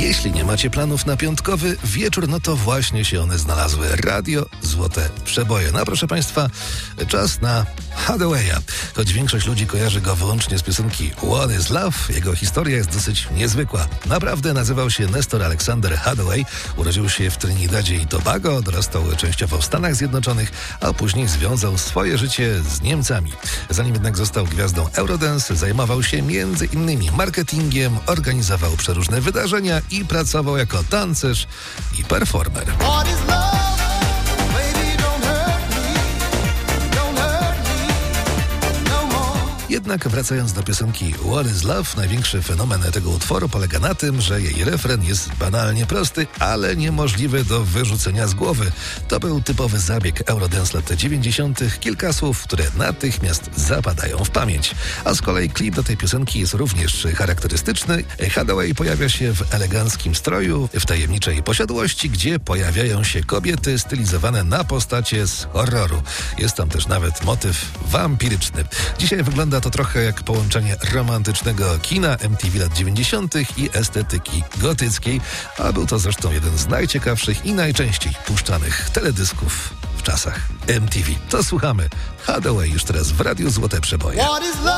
Jeśli nie macie planów na piątkowy wieczór, no to właśnie się one znalazły. Radio Złote Przeboje. No proszę Państwa, czas na Hathawaya. Choć większość ludzi kojarzy go wyłącznie z piosenki What is Love, jego historia jest dosyć niezwykła. Naprawdę nazywał się Nestor Alexander Hathaway, urodził się w Trinidadzie i Tobago, dorastał częściowo w Stanach Zjednoczonych, a później związał swoje życie z Niemcami. Zanim jednak został gwiazdą Eurodance, zajmował się między innymi marketingiem, organizował przeróżne wydarzenia i pracował jako tancerz i performer. Jednak wracając do piosenki What is Love, największy fenomen tego utworu polega na tym, że jej refren jest banalnie prosty, ale niemożliwy do wyrzucenia z głowy. To był typowy zabieg Eurodance lat 90. Kilka słów, które natychmiast zapadają w pamięć. A z kolei klip do tej piosenki jest również charakterystyczny. Hathaway pojawia się w eleganckim stroju, w tajemniczej posiadłości, gdzie pojawiają się kobiety stylizowane na postacie z horroru. Jest tam też nawet motyw wampiryczny. Dzisiaj wygląda to trochę jak połączenie romantycznego kina MTV lat 90. i estetyki gotyckiej, a był to zresztą jeden z najciekawszych i najczęściej puszczanych teledysków w czasach MTV. To słuchamy Hathaway już teraz w Radiu Złote Przeboje.